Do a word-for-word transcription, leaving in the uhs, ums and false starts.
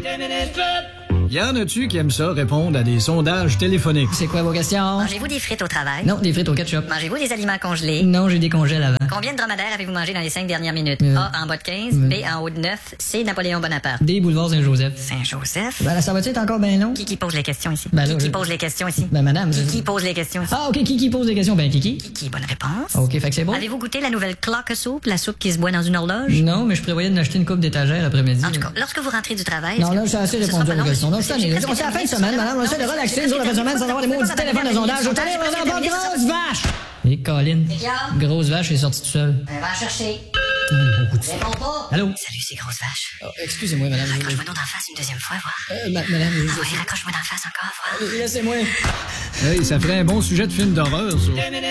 Y en a-tu qui aiment ça répondre à des sondages téléphoniques? C'est quoi vos questions? Mangez-vous des frites au travail? Non, des frites au ketchup. Mangez-vous des aliments congelés? Non, j'ai des congèles avant. Combien de dromadaires avez-vous mangé dans les cinq dernières minutes? Euh. A en bas de quinze, Euh. B en haut de neuf, C Napoléon Bonaparte. Des boulevards Saint-Joseph. Saint-Joseph? Ben là, ça va-tu être encore bien long? Qui qui pose les questions ici? Ben là, qui qui je- pose les questions ici? Ben madame, Qui je- qui pose les questions ici? Ah, ok, qui qui pose des questions? Ben Kiki. Qui, bonne réponse. Ok, fait que c'est bon? Avez-vous goûté la nouvelle clock soupe, la soupe qui se boit dans une horloge? Non, mais je prévoyais de n'acheter une coupe d'étagère après-midi. En tout cas, lorsque vous rentrez du travail... Non, est-ce là, que- j'ai assez ce répondu sera à pas vos long? questions. Non, J'ai c'est année. presque On s'est à la fin de terminé. semaine, madame. On essaie de Non, relaxer. j'ai Nous, la fin de semaine, sans avoir des maudites téléphones de sondage. Au télé, on entend une grosse vache! Et Colin. Grosse vache est sortie tout seul. Elle va chercher. Réponds pas. Allô? Salut, c'est grosse vache. Oh, excusez-moi, madame. je- Raccroche-moi donc d'en face une deuxième fois, voir. Euh, ma- madame, je- Ah oui, raccroche-moi d'en face encore, voir. Laissez-moi. Hey, ça ferait un bon sujet de film d'horreur, ça.